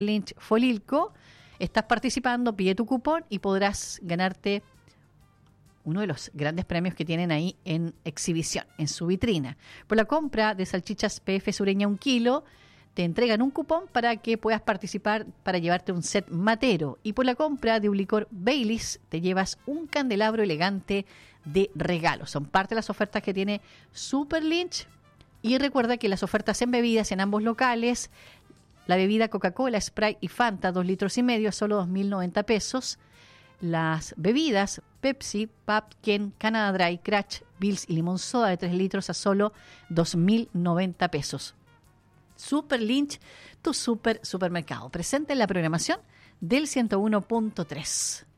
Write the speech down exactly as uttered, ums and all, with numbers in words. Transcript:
Lynch Folilco, estás participando, pide tu cupón y podrás ganarte uno de los grandes premios que tienen ahí en exhibición, en su vitrina. Por la compra de salchichas P F Sureña un kilo, te entregan un cupón para que puedas participar para llevarte un set matero. Y por la compra de un licor Baileys, te llevas un candelabro elegante de regalo. Son parte de las ofertas que tiene Super Lynch. Y recuerda que las ofertas en bebidas en ambos locales, la bebida Coca-Cola, Sprite y Fanta, dos litros y medio, solo dos mil noventa pesos. Las bebidas Pepsi, Pab, Ken, Canada Dry, Crash, Bills y Limón Soda de tres litros a solo dos mil noventa pesos. Super Lynch, tu super supermercado. Presente en la programación del ciento uno punto tres.